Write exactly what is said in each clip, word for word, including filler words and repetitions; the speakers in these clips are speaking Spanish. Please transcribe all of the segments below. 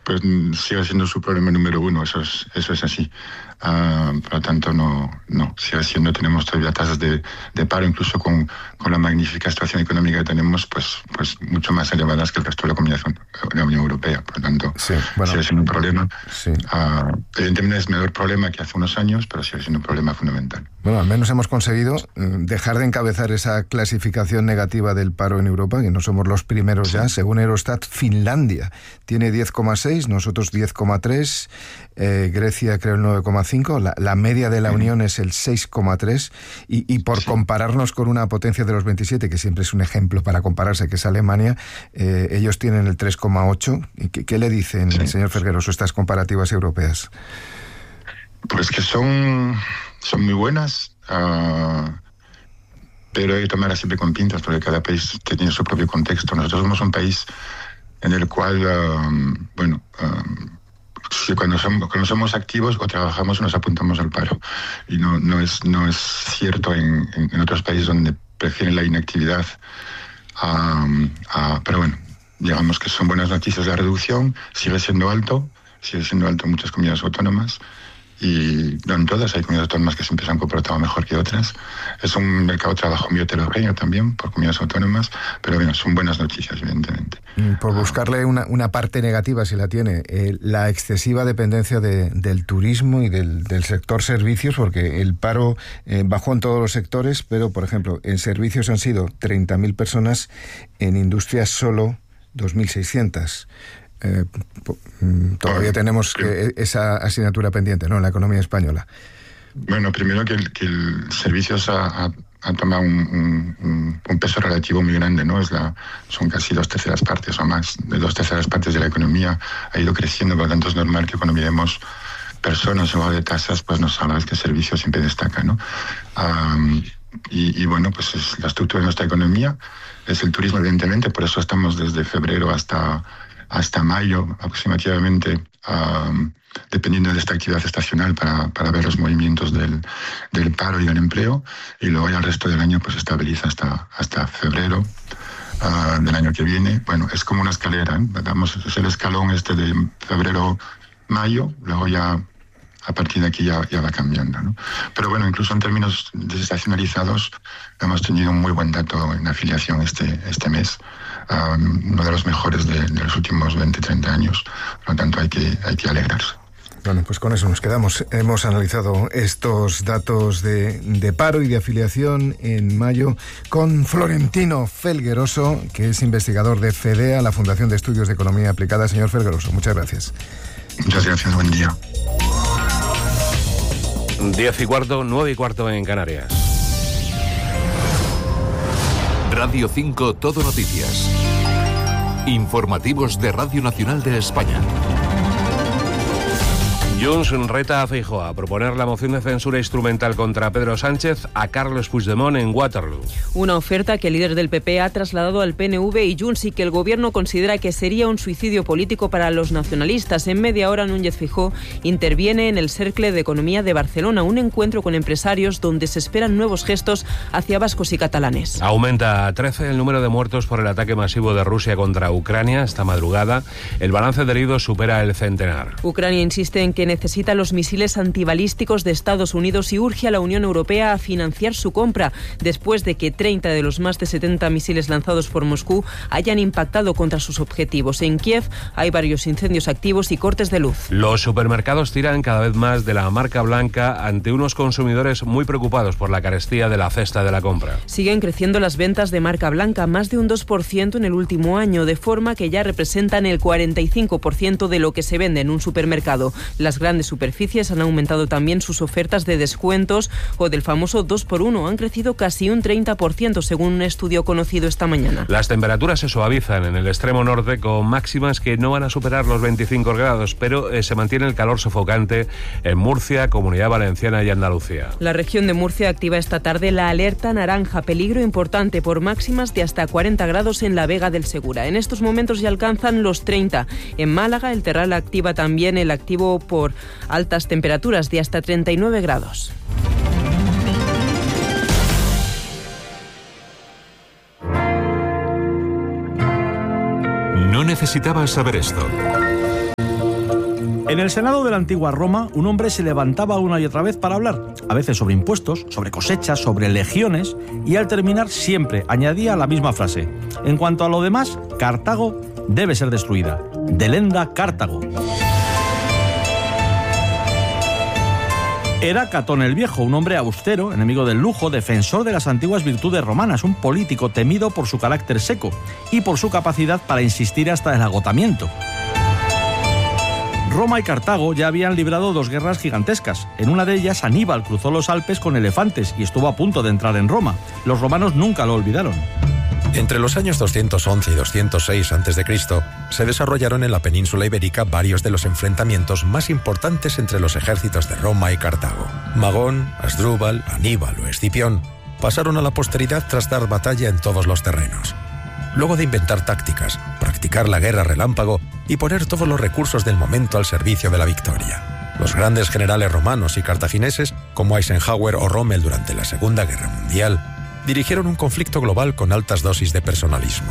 pues sigue siendo su problema número uno, eso es, eso es así. Uh, por lo tanto, no, no, sigue siendo, tenemos todavía tasas de, de paro, incluso con, con la magnífica situación económica que tenemos, pues, pues mucho más elevadas que el resto de la comunidad de la Unión Europea. Por lo tanto, sí, bueno, sigue siendo un problema. Sí. Uh, evidentemente es menor problema que hace unos años, pero sigue siendo un problema fundamental. Bueno, al menos hemos conseguido dejar de encabezar esa clasificación negativa del paro en Europa, que no somos los primeros ya. Según Eurostat, Finlandia tiene diez coma seis, nosotros diez coma tres, eh, Grecia creo el nueve coma cinco, la, la media de la Unión es el seis coma tres, y, y por sí. compararnos con una potencia de los veintisiete, que siempre es un ejemplo para compararse, que es Alemania, eh, ellos tienen el tres coma ocho. ¿Qué, qué le dicen, sí. señor Felgueroso, estas comparativas europeas? Pues que son... son muy buenas, uh, pero hay que tomarlas siempre con pinzas, porque cada país tiene su propio contexto. Nosotros somos un país en el cual, uh, bueno, uh, si cuando, somos, cuando somos activos o trabajamos nos apuntamos al paro. Y no, no, es, no es cierto en, en, en otros países donde prefieren la inactividad. Uh, uh, pero bueno, digamos que son buenas noticias. La reducción sigue siendo alto, sigue siendo alto en muchas comunidades autónomas. Y no en todas, hay comunidades autónomas que siempre se han comportado mejor que otras. Es un mercado de trabajo muy heterogéneo también por comunidades autónomas, pero bueno, son buenas noticias, evidentemente. Por buscarle una, una parte negativa, si la tiene, eh, la excesiva dependencia de, del turismo y del, del sector servicios, porque el paro eh, bajó en todos los sectores, pero, por ejemplo, en servicios han sido treinta mil personas, en industrias solo dos mil seiscientas. Eh, todavía tenemos que, esa asignatura pendiente, ¿no?, en la economía española. Bueno, primero que el, que el servicios ha, ha, ha tomado un, un, un peso relativo muy grande, ¿no? Es la, son casi dos terceras partes o más de dos terceras partes de la economía, ha ido creciendo, por lo tanto es normal que cuando miremos personas o de tasas, pues nos habla que el servicio siempre destaca, ¿no? Um, y, y bueno, pues es la estructura de nuestra economía, es el turismo, evidentemente, por eso estamos desde febrero hasta hasta mayo aproximadamente, um, dependiendo de esta actividad estacional para, para ver los movimientos del, del paro y del empleo, y luego ya el resto del año pues estabiliza hasta, hasta febrero uh, del año que viene. Bueno, es como una escalera, ¿eh? Damos, es el escalón este de febrero-mayo, luego ya a partir de aquí ya, ya va cambiando, ¿no? Pero bueno, incluso en términos desestacionalizados hemos tenido un muy buen dato en afiliación este, este mes, um, uno de los mejores de, de los últimos veinte, treinta años, por lo tanto hay que, hay que alegrarse. Bueno, pues con eso nos quedamos. Hemos analizado estos datos de, de paro y de afiliación en mayo con Florentino Felgueroso, que es investigador de FEDEA, la Fundación de Estudios de Economía Aplicada. Señor Felgueroso, muchas gracias. Muchas gracias, buen día. Diez y cuarto, nueve y cuarto en Canarias. Radio cinco Todo Noticias. Informativos de Radio Nacional de España. Junts reta a Feijóo a proponer la moción de censura instrumental contra Pedro Sánchez a Carles Puigdemont en Waterloo. Una oferta que el líder del P P ha trasladado al P N V y Junts y que el gobierno considera que sería un suicidio político para los nacionalistas. En media hora, Núñez Feijóo interviene en el Cercle de Economía de Barcelona, un encuentro con empresarios donde se esperan nuevos gestos hacia vascos y catalanes. Aumenta a trece el número de muertos por el ataque masivo de Rusia contra Ucrania esta madrugada. El balance de heridos supera el centenar. Ucrania insiste en que necesita los misiles antibalísticos de Estados Unidos y urge a la Unión Europea a financiar su compra, después de que treinta de los más de setenta misiles lanzados por Moscú hayan impactado contra sus objetivos. En Kiev hay varios incendios activos y cortes de luz. Los supermercados tiran cada vez más de la marca blanca ante unos consumidores muy preocupados por la carestía de la cesta de la compra. Siguen creciendo las ventas de marca blanca, más de un dos por ciento en el último año, de forma que ya representan el cuarenta y cinco por ciento de lo que se vende en un supermercado. Las grandes superficies han aumentado también sus ofertas de descuentos o del famoso dos por uno. Han crecido casi un treinta por ciento según un estudio conocido esta mañana. Las temperaturas se suavizan en el extremo norte con máximas que no van a superar los veinticinco grados, pero eh, se mantiene el calor sofocante en Murcia, Comunidad Valenciana y Andalucía. La región de Murcia activa esta tarde la alerta naranja, peligro importante por máximas de hasta cuarenta grados en la Vega del Segura. En estos momentos ya alcanzan los treinta. En Málaga, el Terral activa también el activo por altas temperaturas de hasta treinta y nueve grados. No necesitabas saber esto. En el Senado de la antigua Roma, un hombre se levantaba una y otra vez para hablar, a veces sobre impuestos, sobre cosechas, sobre legiones, y al terminar siempre añadía la misma frase: en cuanto a lo demás, Cartago debe ser destruida. Delenda Cartago. Era Catón el Viejo, un hombre austero, enemigo del lujo, defensor de las antiguas virtudes romanas, un político temido por su carácter seco y por su capacidad para insistir hasta el agotamiento. Roma y Cartago ya habían librado dos guerras gigantescas. En una de ellas, Aníbal cruzó los Alpes con elefantes y estuvo a punto de entrar en Roma. Los romanos nunca lo olvidaron. Entre los años doscientos once y doscientos seis antes de Cristo se desarrollaron en la península ibérica varios de los enfrentamientos más importantes entre los ejércitos de Roma y Cartago. Magón, Asdrúbal, Aníbal o Escipión pasaron a la posteridad tras dar batalla en todos los terrenos. Luego de inventar tácticas, practicar la guerra relámpago y poner todos los recursos del momento al servicio de la victoria. Los grandes generales romanos y cartagineses, como Eisenhower o Rommel durante la Segunda Guerra Mundial, dirigieron un conflicto global con altas dosis de personalismo.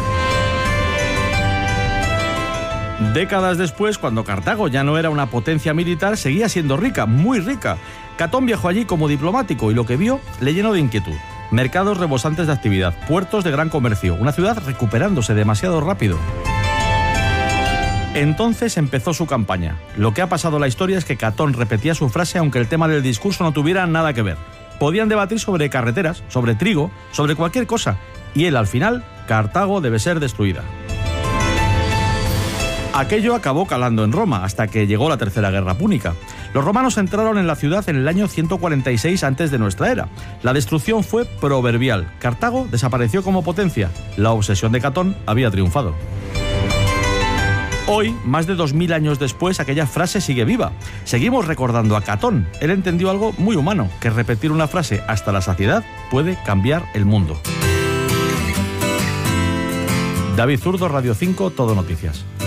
Décadas después, cuando Cartago ya no era una potencia militar, seguía siendo rica, muy rica. Catón viajó allí como diplomático y lo que vio le llenó de inquietud. Mercados rebosantes de actividad, puertos de gran comercio, una ciudad recuperándose demasiado rápido. Entonces empezó su campaña. Lo que ha pasado en la historia es que Catón repetía su frase aunque el tema del discurso no tuviera nada que ver. Podían debatir sobre carreteras, sobre trigo, sobre cualquier cosa. Y él, al final, Cartago debe ser destruida. Aquello acabó calando en Roma, hasta que llegó la Tercera Guerra Púnica. Los romanos entraron en la ciudad en el año ciento cuarenta y seis antes de nuestra era. La destrucción fue proverbial. Cartago desapareció como potencia. La obsesión de Catón había triunfado. Hoy, más de dos mil años después, aquella frase sigue viva. Seguimos recordando a Catón. Él entendió algo muy humano, que repetir una frase hasta la saciedad puede cambiar el mundo. David Zurdo, Radio cinco, Todo Noticias.